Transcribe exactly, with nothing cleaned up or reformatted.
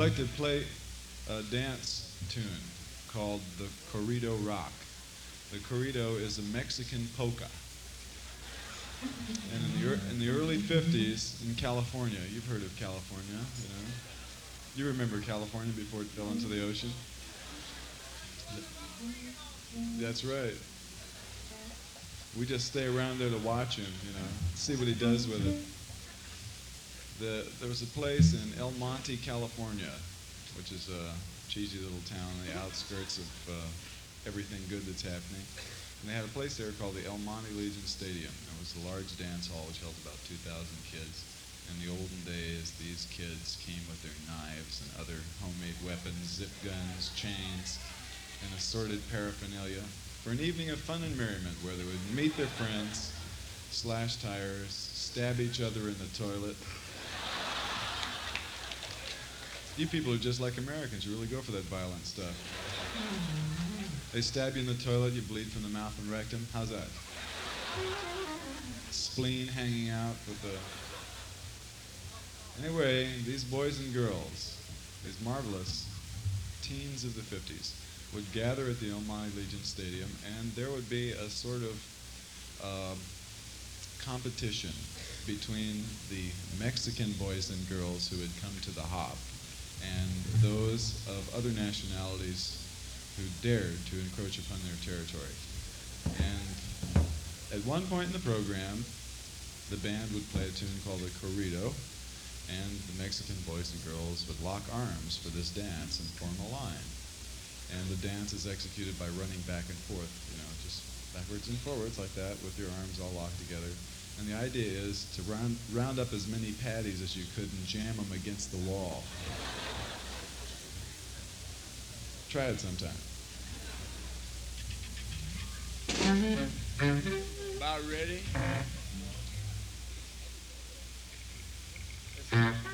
like to play a dance tune called the Corrido Rock. The corrido is a Mexican polka. And in the, in the early fifties in California, you've heard of California, you know. You remember California before it fell into the ocean? That's right. We just stay around there to watch him, you know, see what he does with it. The, there was a place in El Monte, California, which is a cheesy little town on the outskirts of uh, everything good that's happening. And they had a place there called the El Monte Legion Stadium. It was a large dance hall which held about two thousand kids. In the olden days, these kids came with their knives and other homemade weapons, zip guns, chains, and assorted paraphernalia for an evening of fun and merriment where they would meet their friends, slash tires, stab each other in the toilet. You people are just like Americans. You really go for that violent stuff. They stab you in the toilet, you bleed from the mouth and rectum. How's that? Spleen hanging out with the... Anyway, these boys and girls, these marvelous teens of the fifties, would gather at the El Monte Legion Stadium, and there would be a sort of uh, competition between the Mexican boys and girls who had come to the hop and those of other nationalities who dared to encroach upon their territory. And at one point in the program, the band would play a tune called the corrido, and the Mexican boys and girls would lock arms for this dance and form a line. And the dance is executed by running back and forth, you know, just backwards and forwards like that with your arms all locked together. And the idea is to round, round up as many patties as you could and jam them against the wall. Try it sometime. About ready?